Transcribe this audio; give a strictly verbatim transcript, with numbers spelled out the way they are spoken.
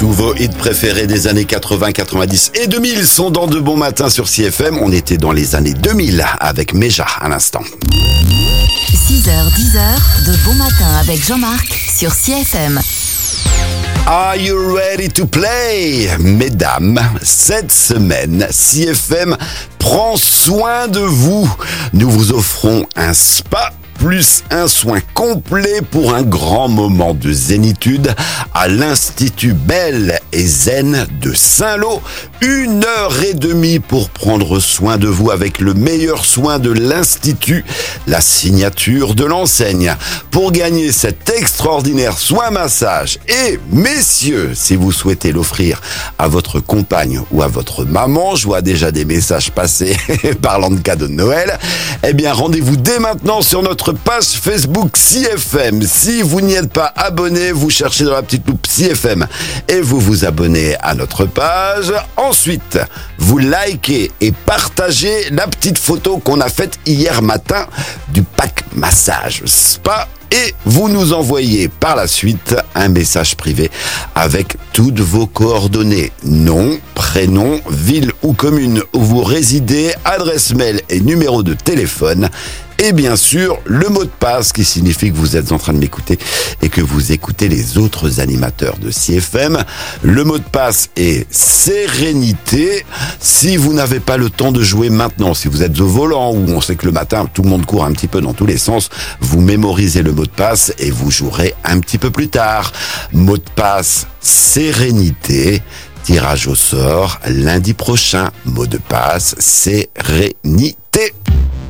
Tous vos hits préférés des années quatre-vingts, quatre-vingt-dix et deux mille sont dans De Bon Matin sur C F M. On était dans les années deux mille avec Méja à l'instant. six heures, dix heures, De Bon Matin avec Jean-Marc sur C F M. Are you ready to play? Mesdames, cette semaine, C F M prend soin de vous. Nous vous offrons un spa plus un soin complet pour un grand moment de zénitude à l'Institut Belle et Zen de Saint-Lô. Une heure et demie pour prendre soin de vous avec le meilleur soin de l'Institut, la signature de l'enseigne. Pour gagner cet extraordinaire soin massage et, messieurs, si vous souhaitez l'offrir à votre compagne ou à votre maman, je vois déjà des messages passer parlant de cadeaux de Noël, eh bien rendez-vous dès maintenant sur notre page Facebook C F M. Si vous n'y êtes pas abonné, vous cherchez dans la petite loupe C F M et vous vous abonnez à notre page. Ensuite, vous likez et partagez la petite photo qu'on a faite hier matin du pack massage spa. Et vous nous envoyez par la suite un message privé avec toutes vos coordonnées. Nom, prénom, ville ou commune où vous résidez, adresse mail et numéro de téléphone. Et bien sûr, le mot de passe qui signifie que vous êtes en train de m'écouter et que vous écoutez les autres animateurs de C F M. Le mot de passe est sérénité. Si vous n'avez pas le temps de jouer maintenant, si vous êtes au volant ou on sait que le matin tout le monde court un petit peu dans tous les sens, vous mémorisez le mot de passe et vous jouerez un petit peu plus tard. Mot de passe sérénité. Tirage au sort lundi prochain. Mot de passe sérénité.